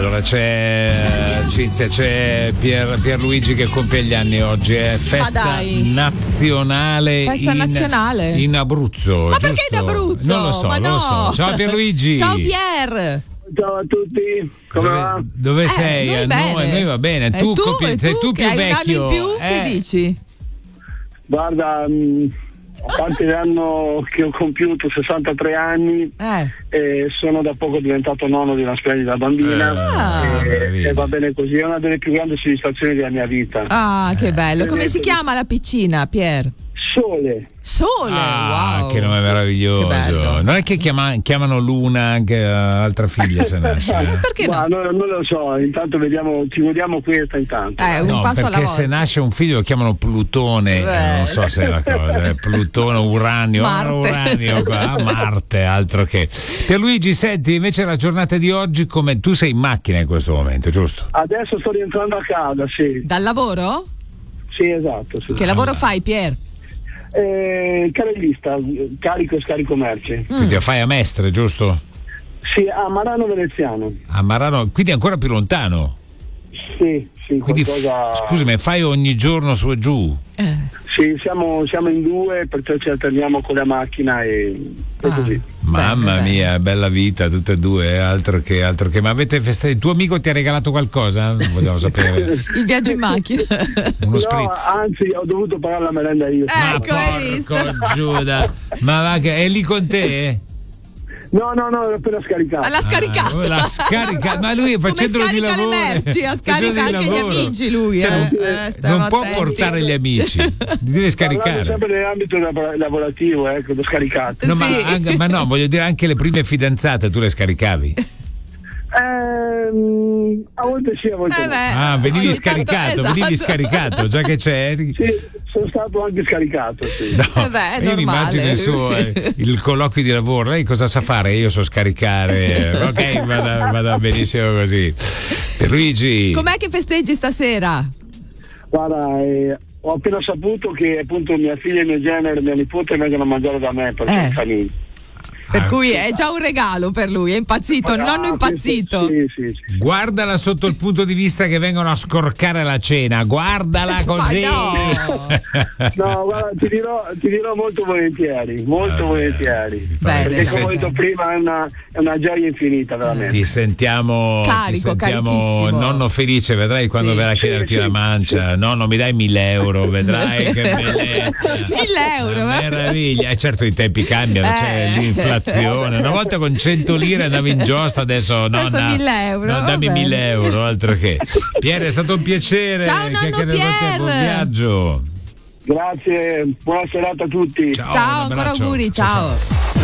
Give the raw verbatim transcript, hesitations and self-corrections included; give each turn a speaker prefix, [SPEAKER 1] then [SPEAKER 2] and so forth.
[SPEAKER 1] Allora c'è Cinzia, c'è Pier, Pierluigi che compie gli anni oggi, è festa nazionale,
[SPEAKER 2] festa
[SPEAKER 1] in,
[SPEAKER 2] nazionale
[SPEAKER 1] in Abruzzo.
[SPEAKER 2] ma
[SPEAKER 1] giusto?
[SPEAKER 2] Perché in Abruzzo?
[SPEAKER 1] Non lo so,
[SPEAKER 2] ma
[SPEAKER 1] non
[SPEAKER 2] no.
[SPEAKER 1] lo so. Ciao Pierluigi.
[SPEAKER 2] Ciao Pier.
[SPEAKER 3] Ciao a tutti, come
[SPEAKER 1] dove,
[SPEAKER 3] va?
[SPEAKER 1] Dove
[SPEAKER 2] eh,
[SPEAKER 1] sei?
[SPEAKER 2] Noi,
[SPEAKER 1] a
[SPEAKER 2] bene.
[SPEAKER 1] noi, noi va bene.
[SPEAKER 2] E
[SPEAKER 1] Tu,
[SPEAKER 2] tu,
[SPEAKER 1] compi,
[SPEAKER 2] e
[SPEAKER 1] sei
[SPEAKER 2] tu,
[SPEAKER 1] tu
[SPEAKER 2] che
[SPEAKER 1] più
[SPEAKER 2] hai
[SPEAKER 1] vecchio.
[SPEAKER 2] un anno in più,
[SPEAKER 1] eh.
[SPEAKER 2] che dici?
[SPEAKER 3] Guarda, mh, a parte l'anno che ho compiuto sessantatré anni,
[SPEAKER 2] Eh.
[SPEAKER 3] e sono da poco diventato nonno di una splendida bambina,
[SPEAKER 2] Ah.
[SPEAKER 3] e, e va bene così, è una delle più grandi soddisfazioni della mia vita.
[SPEAKER 2] Ah, che bello. Come
[SPEAKER 3] Eh,
[SPEAKER 2] si chiama la piccina, Pier?
[SPEAKER 3] Sole.
[SPEAKER 2] Sole,
[SPEAKER 1] Ah,
[SPEAKER 2] wow.
[SPEAKER 1] che nome meraviglioso.
[SPEAKER 2] Che bello.
[SPEAKER 1] Non è che chiama, chiamano Luna anche altra figlia se nasce. eh?
[SPEAKER 2] Perché no?
[SPEAKER 3] Ma non, non lo so, intanto vediamo, ci godiamo questa intanto.
[SPEAKER 2] Eh, un
[SPEAKER 1] No,
[SPEAKER 2] passo alla
[SPEAKER 1] perché
[SPEAKER 2] volta.
[SPEAKER 1] se nasce un figlio lo chiamano Plutone,
[SPEAKER 2] Beh.
[SPEAKER 1] non so se è una cosa, eh, Plutone, Uranio,
[SPEAKER 2] Marte.
[SPEAKER 1] ah, Uranio, qua, Marte, altro che. Pierluigi, senti, invece la giornata di oggi, come tu sei in macchina in questo momento, giusto?
[SPEAKER 3] Adesso sto rientrando a casa, sì.
[SPEAKER 2] Dal lavoro?
[SPEAKER 3] Sì, esatto. Sì.
[SPEAKER 2] Che lavoro fai, Pier?
[SPEAKER 3] Eh, carrellista, carico e scarico merci.
[SPEAKER 1] Quindi fai a Mestre, giusto?
[SPEAKER 3] Sì, a Marano Veneziano.
[SPEAKER 1] A Marano, quindi ancora più lontano.
[SPEAKER 3] Sì, sì,
[SPEAKER 1] Quindi
[SPEAKER 3] qualcosa...
[SPEAKER 1] f- scusami, fai ogni giorno su e giù?
[SPEAKER 2] Eh.
[SPEAKER 3] Sì, siamo, siamo in due, perciò ci alterniamo con la macchina e, e
[SPEAKER 2] Ah.
[SPEAKER 3] così.
[SPEAKER 1] Mamma
[SPEAKER 2] Bene,
[SPEAKER 1] mia, bella vita, tutte e due, altro che, altro che. Ma avete festeggiato? Il tuo amico ti ha regalato qualcosa? Vogliamo sapere.
[SPEAKER 2] Il viaggio in macchina.
[SPEAKER 1] Uno
[SPEAKER 3] No,
[SPEAKER 1] spritz.
[SPEAKER 3] anzi, ho dovuto pagare la merenda io.
[SPEAKER 2] Eh. Ecco,
[SPEAKER 1] Ma
[SPEAKER 2] hai visto?
[SPEAKER 1] porco Giuda, ma va che è lì con te?
[SPEAKER 3] No, no, no, l'ho appena scaricato.
[SPEAKER 2] L'ha scaricato.
[SPEAKER 1] Ah, l'ha scaricato, ma lui facendolo
[SPEAKER 2] Come
[SPEAKER 1] di
[SPEAKER 2] scarica
[SPEAKER 1] lavoro.
[SPEAKER 2] le merci, ha
[SPEAKER 1] facendolo
[SPEAKER 2] scarica
[SPEAKER 1] di
[SPEAKER 2] anche gli
[SPEAKER 1] lavoro.
[SPEAKER 2] amici lui,
[SPEAKER 1] Cioè,
[SPEAKER 2] eh.
[SPEAKER 1] non,
[SPEAKER 2] Eh, stiamo
[SPEAKER 1] non può
[SPEAKER 2] attenti.
[SPEAKER 1] portare gli amici, li deve
[SPEAKER 3] Parlando
[SPEAKER 1] scaricare.
[SPEAKER 3] sempre nell'ambito lav- lavorativo, ecco, l'ho scaricato.
[SPEAKER 1] No,
[SPEAKER 2] Sì.
[SPEAKER 1] ma, anche- ma no, voglio dire anche le prime fidanzate tu le scaricavi.
[SPEAKER 3] Ehm, a volte sì, a volte
[SPEAKER 2] Eh
[SPEAKER 3] no.
[SPEAKER 2] beh,
[SPEAKER 1] Ah, venivi
[SPEAKER 2] ogni tanto-
[SPEAKER 1] scaricato,
[SPEAKER 2] esatto.
[SPEAKER 1] venivi scaricato, già che c'eri.
[SPEAKER 3] Sì, sono stato anche scaricato, sì.
[SPEAKER 1] No,
[SPEAKER 2] Eh beh, è
[SPEAKER 1] io mi
[SPEAKER 2] normale.
[SPEAKER 1] immagino il suo eh, il colloquio di lavoro. Lei cosa sa fare? Io so scaricare. Ok, vada, vada benissimo così. Pierluigi.
[SPEAKER 2] Com'è che festeggi stasera?
[SPEAKER 3] Guarda, eh, ho appena saputo che appunto mia figlia e mio genero e mia nipote vengono a mangiare da me perché
[SPEAKER 2] Eh.
[SPEAKER 3] è famiglia.
[SPEAKER 2] Per cui è già un regalo per lui, è impazzito, il
[SPEAKER 3] Ah,
[SPEAKER 2] nonno impazzito.
[SPEAKER 3] Sì, sì, sì.
[SPEAKER 1] Guardala sotto il punto di vista che vengono a scorcare la cena, guardala così.
[SPEAKER 2] Ma no.
[SPEAKER 3] No, guarda, ti dirò, ti dirò molto volentieri, molto
[SPEAKER 1] Ah,
[SPEAKER 3] volentieri.
[SPEAKER 2] Bene,
[SPEAKER 3] Perché come ho
[SPEAKER 2] bene.
[SPEAKER 3] detto prima è una, è una gioia infinita, veramente.
[SPEAKER 1] Ti sentiamo,
[SPEAKER 2] Carico,
[SPEAKER 1] ti sentiamo
[SPEAKER 2] carichissimo.
[SPEAKER 1] nonno felice, vedrai quando
[SPEAKER 2] Sì.
[SPEAKER 1] verrà a chiederti
[SPEAKER 3] Sì,
[SPEAKER 1] la
[SPEAKER 3] sì.
[SPEAKER 1] mancia. Nonno, mi dai mille euro, vedrai che bellezza.
[SPEAKER 2] Mille euro,
[SPEAKER 1] Una
[SPEAKER 2] eh.
[SPEAKER 1] meraviglia. E certo i tempi cambiano,
[SPEAKER 2] Eh.
[SPEAKER 1] c'è l'inflazione. Una volta con cento lire andavi in giostra, adesso no,
[SPEAKER 2] Adesso mille euro,
[SPEAKER 1] no,
[SPEAKER 2] va
[SPEAKER 1] dammi
[SPEAKER 2] bene.
[SPEAKER 1] mille euro, altro che. Pier, è stato un piacere.
[SPEAKER 2] Ciao, nonno
[SPEAKER 1] chiacchierare con te,
[SPEAKER 2] Pier.
[SPEAKER 1] buon viaggio.
[SPEAKER 3] Grazie, buona serata a tutti.
[SPEAKER 1] Ciao,
[SPEAKER 2] Ciao,
[SPEAKER 1] un
[SPEAKER 2] ancora
[SPEAKER 1] abbraccio.
[SPEAKER 2] auguri, ciao.